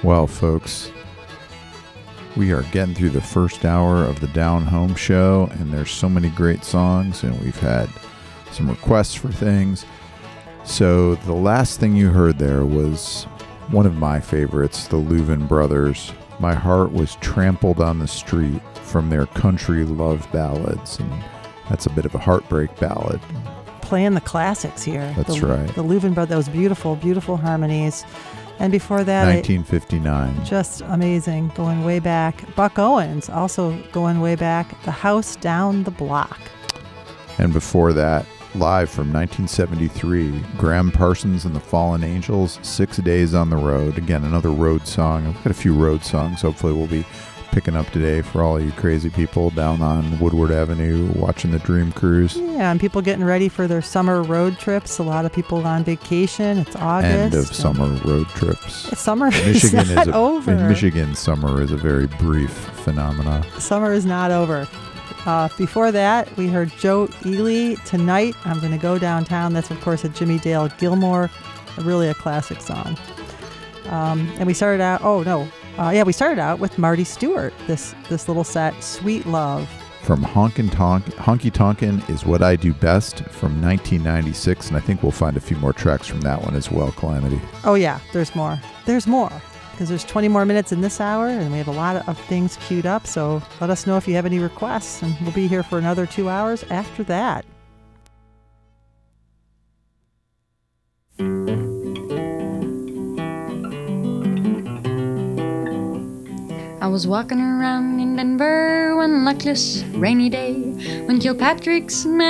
Well, folks, we are getting through the first hour of the Down Home show, and there's so many great songs, and we've had some requests for things. So the last thing you heard there was one of my favorites, the Louvin Brothers. My Heart Was Trampled on the Street, from their country love ballads, and that's a bit of a heartbreak ballad. Playing the classics here. That's right. The Louvin Brothers, those beautiful, beautiful harmonies. And before that, 1959. Just amazing, going way back. Buck Owens, also going way back. The House Down the Block. And before that, live from 1973, Graham Parsons and the Fallen Angels, 6 Days on the Road. Again, another road song. I've got a few road songs hopefully we'll be picking up today for all you crazy people down on Woodward Avenue watching the Dream Cruise. Yeah, and people getting ready for their summer road trips. A lot of people on vacation. It's August. End of summer road trips. Summer is not over. In Michigan, summer is a very brief phenomenon. Summer is not over. Before that, we heard Joe Ely, Tonight I'm Going to Go Downtown. That's, of course, a Jimmy Dale Gilmore, really a classic song. And we started out, we started out with Marty Stewart, this little set, Sweet Love. From Honky Tonkin' Is What I Do Best from 1996, and I think we'll find a few more tracks from that one as well, Calamity. Oh yeah, there's more. There's more. Because there's 20 more minutes in this hour, and we have a lot of things queued up, so let us know if you have any requests, and we'll be here for another 2 hours after that. I was walking around in Denver one luckless rainy day when Kilpatrick's men